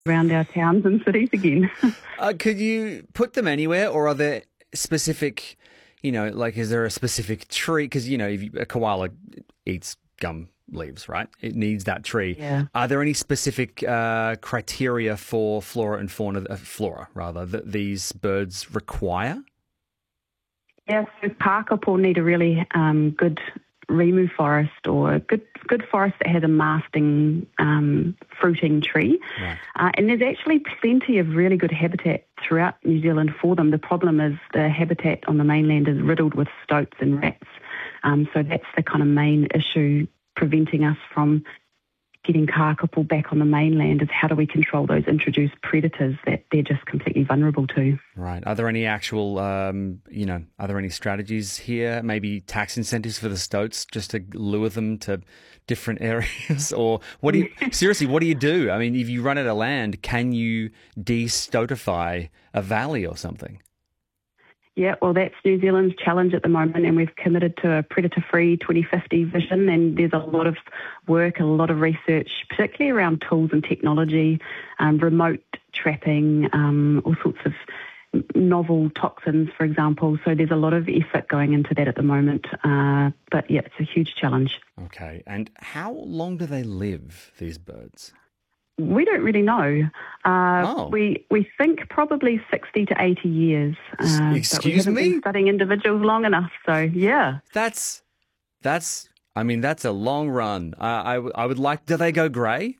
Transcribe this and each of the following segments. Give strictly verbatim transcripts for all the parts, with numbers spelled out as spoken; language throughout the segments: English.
around our towns and cities again. Uh, could you put them anywhere, or are there specific, you know, like is there a specific tree? Because, you know, if you, a koala eats gum leaves, right? It needs that tree. Yeah. Are there any specific uh, criteria for flora and fauna, uh, flora rather, that these birds require? Yeah, so kakapo need a really um, good rimu forest or a good good forest that has a masting um, fruiting tree. Right. Uh, and there's actually plenty of really good habitat throughout New Zealand for them. The problem is the habitat on the mainland is riddled with stoats and rats. Um, so that's the kind of main issue preventing us from getting kakapo back on the mainland, is how do we control those introduced predators that they're just completely vulnerable to. Right. Are there any actual, um, you know, are there any strategies here? Maybe tax incentives for the stoats just to lure them to different areas? Or what do you, seriously, what do you do? I mean, if you run out of land, can you de-stoatify a valley or something? Yeah, well, that's New Zealand's challenge at the moment, and we've committed to a predator-free twenty fifty vision, and there's a lot of work, a lot of research, particularly around tools and technology, um, remote trapping, um, all sorts of novel toxins, for example. So there's a lot of effort going into that at the moment, uh, but yeah, it's a huge challenge. Okay, and how long do they live, these birds? We don't really know. Uh, oh. We we think probably sixty to eighty years. Uh, Excuse but we haven't me? been studying individuals long enough, so yeah. That's, that's, I mean, that's a long run. Uh, I, w- I would like, do they go grey?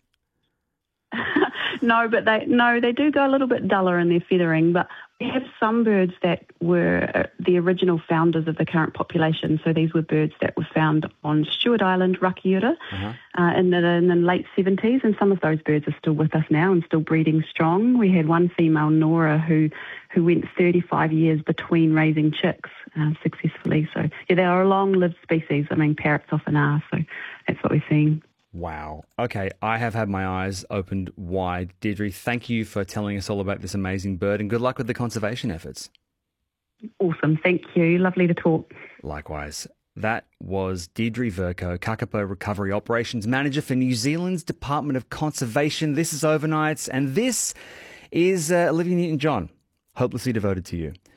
No, but they no, they do go a little bit duller in their feathering. But we have some birds that were the original founders of the current population. So these were birds that were found on Stewart Island, Rakiura, uh-huh. uh, in, the, in the late seventies, and some of those birds are still with us now and still breeding strong. We had one female, Nora, who who went thirty-five years between raising chicks uh, successfully. So yeah, they are a long-lived species. I mean, parrots often are. So that's what we're seeing. Wow. Okay, I have had my eyes opened wide. Deirdre, thank you for telling us all about this amazing bird, and good luck with the conservation efforts. Awesome. Thank you. Lovely to talk. Likewise. That was Deirdre Vercoe, Kakapo Recovery Operations Manager for New Zealand's Department of Conservation. This is Overnights, and this is uh, Olivia Newton-John, hopelessly devoted to you.